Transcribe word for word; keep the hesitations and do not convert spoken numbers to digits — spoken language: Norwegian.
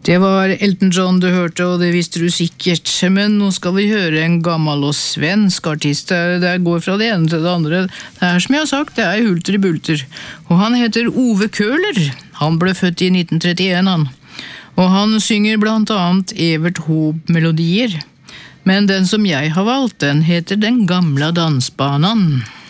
Det var Elton John du hørte, og det visste du sikkert. Men nå skal vi høre en gammel og svensk artist. Det går fra det ene til det andre. Det er som jeg har sagt, det er hulter i bulter. Og han heter Ove Køhler. Han ble født i nitten trettien, han. Og han synger blant annet Evert Taube-melodier. Men den som jeg har valgt, den heter Den gamla dansbanan.